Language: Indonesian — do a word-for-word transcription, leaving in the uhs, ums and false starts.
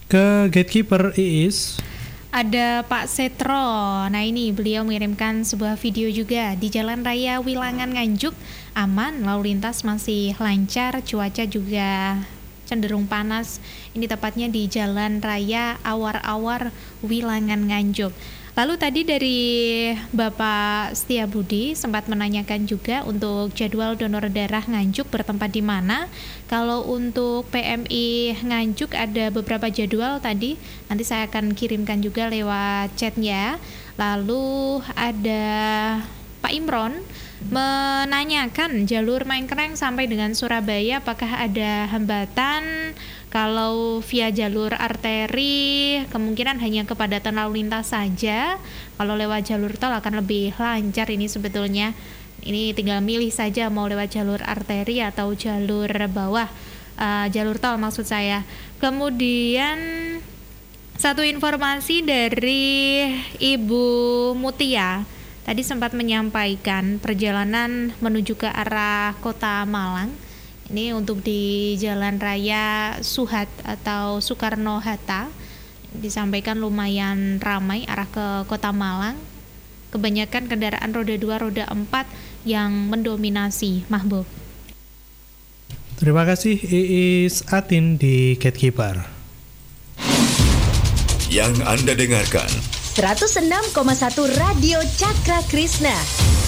Ke Gatekeeper Iis. Ada Pak Setro. Nah ini beliau mengirimkan sebuah video juga di Jalan Raya Wilangan Nganjuk aman, lalu lintas masih lancar, cuaca juga cenderung panas. Ini tepatnya di Jalan Raya Awar-Awar Wilangan Nganjuk. Lalu tadi dari Bapak Setiabudi sempat menanyakan juga untuk jadwal donor darah Nganjuk bertempat di mana. Kalau untuk P M I Nganjuk ada beberapa jadwal tadi, nanti saya akan kirimkan juga lewat chatnya. Lalu ada Pak Imron menanyakan jalur Mengkreng sampai dengan Surabaya apakah ada hambatan. Kalau via jalur arteri kemungkinan hanya kepadatan lalu lintas saja. Kalau lewat jalur tol akan lebih lancar ini sebetulnya. Ini tinggal milih saja mau lewat jalur arteri atau jalur bawah, uh, jalur tol maksud saya. Kemudian satu informasi dari Ibu Mutia tadi sempat menyampaikan perjalanan menuju ke arah Kota Malang. Ini untuk di Jalan Raya Suhat atau Soekarno-Hatta. Disampaikan lumayan ramai arah ke Kota Malang. Kebanyakan kendaraan roda dua, roda empat yang mendominasi, Mahbub. Terima kasih Iis Atin di Gatekeeper. Yang Anda dengarkan seratus enam koma satu Radio Cakra Krishna.